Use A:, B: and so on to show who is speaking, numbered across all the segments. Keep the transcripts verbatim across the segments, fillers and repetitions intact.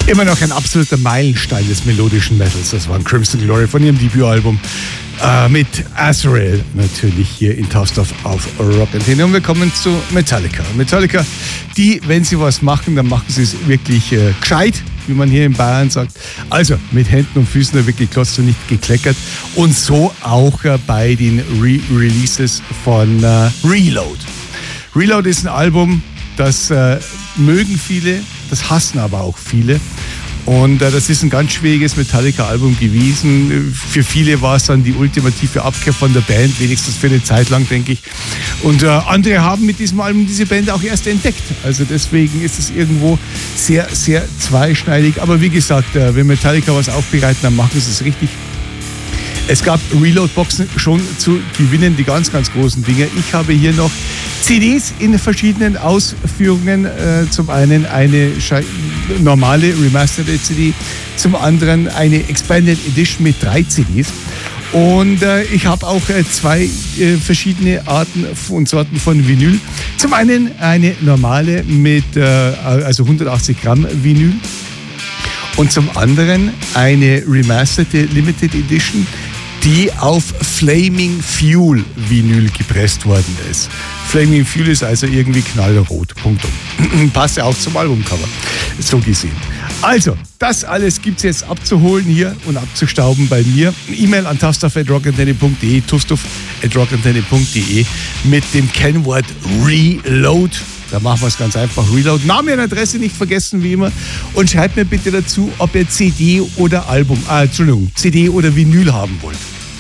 A: Immer noch ein absoluter Meilenstein des melodischen Metals. Das war ein Crimson Glory von ihrem Debütalbum äh, mit Azrael, natürlich hier in Tausendorf auf Rock Antenne. Und wir kommen zu Metallica. Metallica, die, wenn sie was machen, dann machen sie es wirklich äh, gescheit, wie man hier in Bayern sagt. Also mit Händen und Füßen da wirklich klotzt und nicht gekleckert. Und so auch äh, bei den Re-Releases von äh, Reload. Reload ist ein Album, das äh, mögen viele, das hassen aber auch viele. Und äh, das ist ein ganz schwieriges Metallica-Album gewesen. Für viele war es dann die ultimative Abkehr von der Band, wenigstens für eine Zeit lang, denke ich. Und äh, andere haben mit diesem Album diese Band auch erst entdeckt. Also deswegen ist es irgendwo sehr, sehr zweischneidig. Aber wie gesagt, äh, wenn Metallica was aufbereiten, dann machen sie es richtig. Es gab Reload-Boxen schon zu gewinnen, die ganz, ganz großen Dinge. Ich habe hier noch C Ds in verschiedenen Ausführungen. Äh, zum einen eine Sche- normale Remastered C D, zum anderen eine Expanded Edition mit drei C Ds. Und äh, ich habe auch äh, zwei äh, verschiedene Arten und Sorten von Vinyl. Zum einen eine normale mit äh, also hundertachtzig Gramm Vinyl. Und zum anderen eine remasterte Limited Edition, die auf Flaming Fuel Vinyl gepresst worden ist. Flaming Fuel ist also irgendwie knallrot. Punktum. Passt ja auch zum Albumcover. So gesehen. Also, das alles gibt es jetzt abzuholen hier und abzustauben bei mir. E-Mail an tuststuff at rockantenne punkt de, tuststuff at rockantenne punkt de mit dem Kennwort Reload. Da machen wir es ganz einfach. Reload. Name und Adresse nicht vergessen, wie immer. Und schreibt mir bitte dazu, ob ihr C D oder Album, äh, Entschuldigung, C D oder Vinyl haben wollt.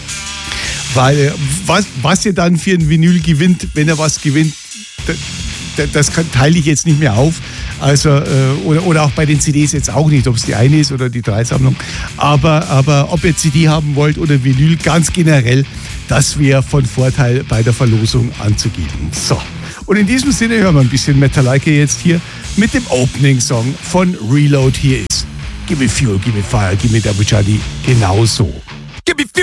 A: Weil was, was ihr dann für ein Vinyl gewinnt, wenn ihr was gewinnt, das, das kann, teile ich jetzt nicht mehr auf. Also, äh, oder, oder auch bei den C Ds jetzt auch nicht, ob es die eine ist oder die Dreisammlung. Aber, aber ob ihr C D haben wollt oder Vinyl, ganz generell, das wäre von Vorteil bei der Verlosung anzugeben. So. Und in diesem Sinne hören wir ein bisschen Metallica jetzt hier mit dem Opening-Song von Reload. Hier ist Give me fuel, give me fire, give me double Johnny. Genau so. Give me fuel.